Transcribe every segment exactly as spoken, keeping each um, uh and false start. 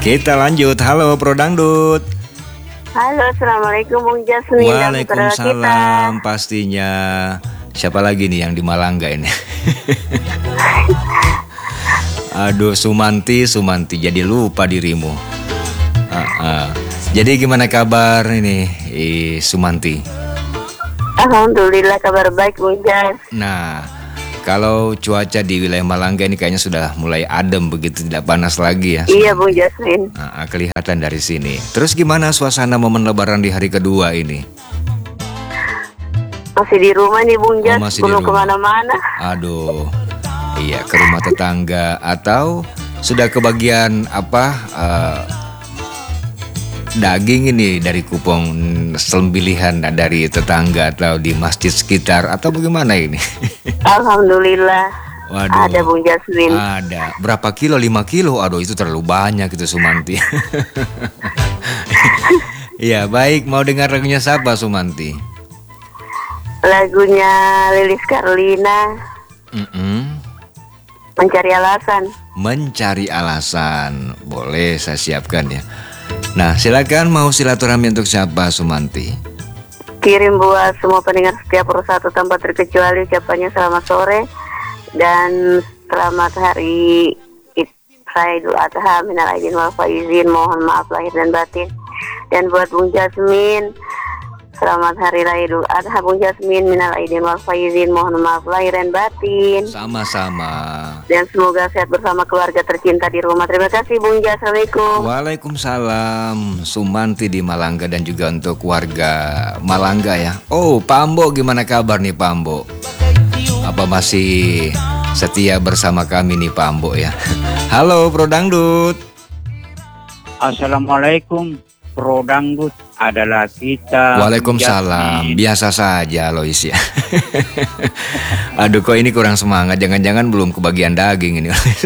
Kita lanjut. Halo Pro Dangdut. Halo, assalamualaikum Bung Jasmine. Waalaikumsalam. Pastinya. Siapa lagi nih yang di Malangga ini? Aduh, Sumanti, Sumanti. Jadi lupa dirimu. Uh, uh. Jadi gimana kabar ini, eh, Sumanti? Alhamdulillah kabar baik Bung Jas. Nah, kalau cuaca di wilayah Malangga ini kayaknya sudah mulai adem begitu, tidak panas lagi ya. Iya Bung Jasmine. Nah, kelihatan dari sini. Terus gimana suasana momen Lebaran di hari kedua ini? Masih di rumah nih Bung Jas, oh, belum kemana-mana. Aduh, iya ke rumah tetangga atau sudah kebagian apa uh, daging ini dari kupong sembelihan dari tetangga atau di masjid sekitar atau bagaimana ini? Alhamdulillah. Waduh, ada Bung Jasmine. Ada. Berapa kilo? lima kilo? Aduh, itu terlalu banyak itu Sumanti. Iya, baik. Mau dengar lagunya siapa Sumanti? Lagunya Lilis Karlina. Mm-mm. Mencari alasan. Mencari alasan. Boleh saya siapkan ya. Nah, silakan mau silaturahmi untuk siapa Sumanti? Kirim buat semua pendengar setiap persatu tanpa terkecuali, ucapannya selamat sore dan selamat hari Raya Idul Adha, minal aidin wal faizin, mohon maaf lahir dan batin. Dan buat Bung Jasmine, selamat hari Raya Idul Adha Bung Jasmine, minal aidin wal faizin, mohon maaf lahir dan batin. Sama-sama. Dan semoga sehat bersama keluarga tercinta di rumah. Terima kasih Bung Jas. Assalamualaikum. Waalaikumsalam. Sumanti di Malangga dan juga untuk warga Malangga ya. Oh, Pambo gimana kabar nih Pambo? Apa masih setia bersama kami nih Pambo ya? Halo Pro Dangdut. Assalamualaikum Pro Dangdut, adalah kita. Waalaikumsalam. Biasa saja Lois ya. Aduh, kok ini kurang semangat. Jangan-jangan belum kebagian daging ini.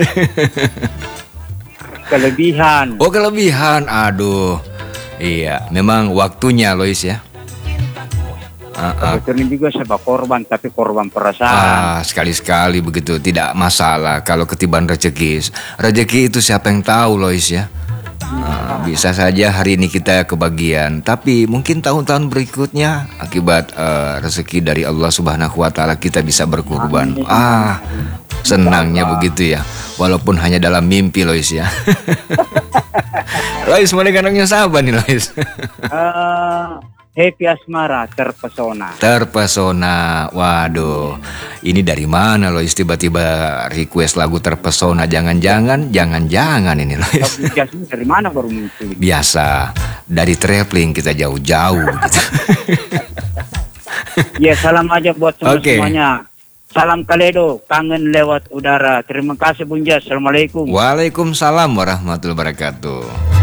Kelebihan. Oh, kelebihan. Aduh. Iya, memang waktunya Lois ya. Uh-uh. Sebetulnya juga sebab korban, tapi korban perasaan. Ah, sekali-sekali begitu, tidak masalah kalau ketiban rezeki. Rezeki itu siapa yang tahu Lois ya. Nah, bisa saja hari ini kita kebagian, tapi mungkin tahun-tahun berikutnya akibat uh, rezeki dari Allah Subhanahu wa taala kita bisa berkurban. Ah, senangnya begitu ya. Walaupun hanya dalam mimpi Lois ya. Lois, mau dengarnya siapa nih Lois? uh, Happy Asmara, Terpesona. Terpesona. Waduh. Ini dari mana Lois tiba-tiba request lagu Terpesona? Jangan-jangan, jangan-jangan ini Lois. Dari mana baru muncul? Biasa. Dari traveling kita jauh-jauh gitu. Ya, salam aja buat semua okay. semuanya. Salam Kaledo, kangen lewat udara. Terima kasih Bung Jas. Assalamualaikum. Waalaikumsalam warahmatullahi wabarakatuh.